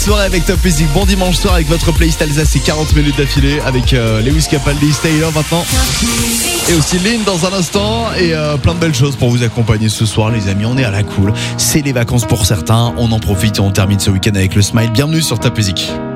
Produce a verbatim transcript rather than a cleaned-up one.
Soirée avec Top Music, bon dimanche soir avec votre playlist Alsace et quarante minutes d'affilée avec euh, Lewis Capaldi, Stay Love maintenant. Et aussi Lynn dans un instant et euh, plein de belles choses pour vous accompagner ce soir les amis, on est à la cool. C'est les vacances pour certains, on en profite et on termine ce week-end avec le smile. Bienvenue sur Top Music.